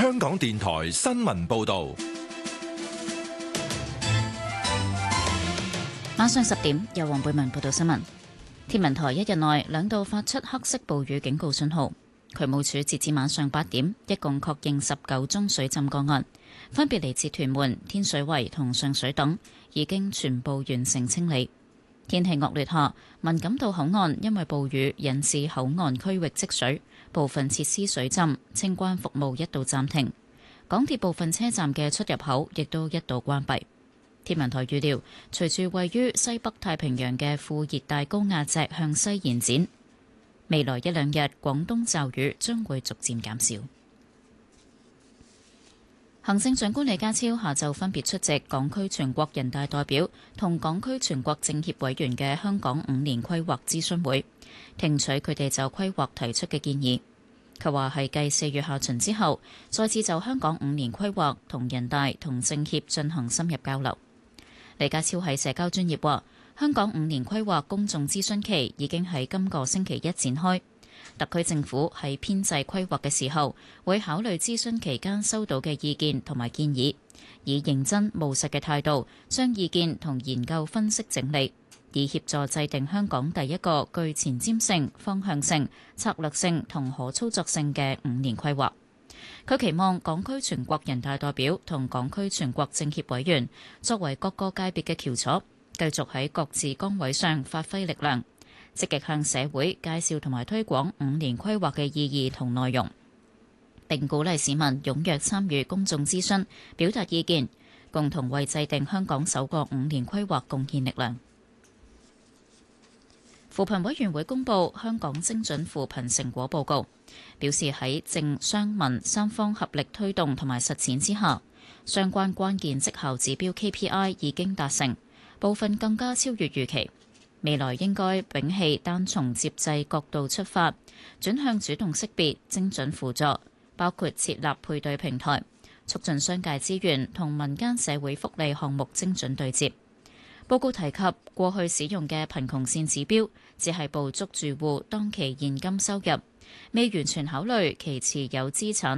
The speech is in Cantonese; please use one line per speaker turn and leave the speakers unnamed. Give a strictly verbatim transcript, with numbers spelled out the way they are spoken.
香港電台新聞報道。
晚上十點，由黃貝文報道新聞。天文台一日內兩度發出黑色暴雨警告信號。渠務署截至晚上八點，一共確認十九宗水浸個案，分別嚟自屯門、天水圍同上水等，已經全部完成清理。天氣惡劣下，文錦渡口岸因為暴雨引致口岸區域積水，部分設施水浸，清關服務一度暫停。港鐵部分車站嘅出入口亦都一度關閉。天文台預料，隨住位於西北太平洋嘅副熱帶高壓脊向西延展，未來一兩日廣東驟雨將會逐漸減少。行政長官李家超下晝分別出席港區全國人大代表同港區全國政協委員嘅香港五年規劃諮詢會，聽取佢哋就規劃提出嘅建議。佢話係繼四月下旬之後，再次就香港五年規劃同人大同政協進行深入交流。李家超喺社交專頁話，香港五年規劃公眾諮詢期已經喺今個星期一展開。特區政府喺編制規劃嘅時候，會考慮諮詢期間收到嘅意見同埋建議，以認真務實嘅態度將意見同研究分析整理，以協助制定香港第一個具前瞻性、方向性、策略性同可操作性嘅五年規劃。佢期望港區全國人大代表同港區全國政協委員作為各個界別嘅翹楚，繼續喺各自崗位上發揮力量，積極向社會介紹同埋推廣五年規劃嘅意義同內容，並鼓勵市民踴躍參與公眾諮詢，表達意見，共同為制定香港首個五年規劃貢獻力量。扶貧委員會公布香港精準扶貧成果報告，表示喺政商民三方合力推動同埋實踐之下，相關關鍵績效指標 K P I 已經達成，部分更加超越預期。未來應該摒棄單從接濟角度出發，轉向主動識別、精準輔助，包括設立配對平台，促進商界資源同民間社會福利項目精準對接。報告提及過去使用嘅貧窮線指標，只係捕捉住戶當期現金收入，未完全考慮其持有資產